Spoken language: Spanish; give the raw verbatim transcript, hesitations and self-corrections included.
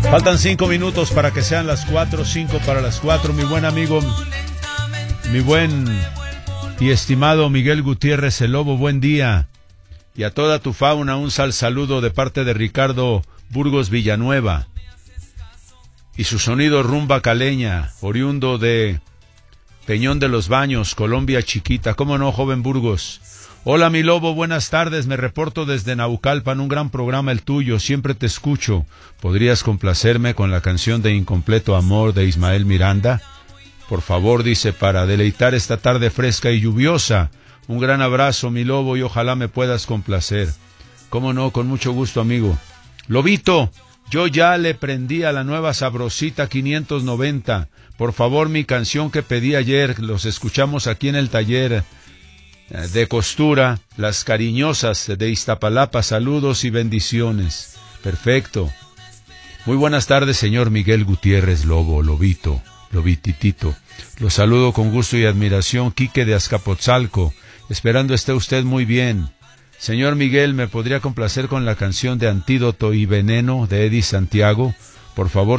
Faltan cinco minutos para que sean las cuatro, cinco para las cuatro. Mi buen amigo, mi buen y estimado Miguel Gutiérrez el Lobo, buen día. Y a toda tu fauna un sal saludo de parte de Ricardo Burgos Villanueva. Y su sonido rumba caleña, oriundo de Peñón de los Baños, Colombia Chiquita. ¿Cómo no, joven Burgos? Hola, mi Lobo, buenas tardes. Me reporto desde Naucalpan, un gran programa el tuyo. Siempre te escucho. ¿Podrías complacerme con la canción de Incompleto Amor de Ismael Miranda? Por favor, dice, para deleitar esta tarde fresca y lluviosa. Un gran abrazo, mi Lobo, y ojalá me puedas complacer. ¿Cómo no? Con mucho gusto, amigo. Lobito, yo ya le prendí a la nueva Sabrosita quinientos noventa. Por favor, mi canción que pedí ayer, los escuchamos aquí en el taller de costura, Las Cariñosas de Iztapalapa. Saludos y bendiciones. Perfecto. Muy buenas tardes, señor Miguel Gutiérrez Lobo, Lobito, Lobititito. Lo saludo con gusto y admiración, Quique de Azcapotzalco. Esperando esté usted muy bien. Señor Miguel, ¿me podría complacer con la canción de Antídoto y Veneno de Eddie Santiago? Por favor.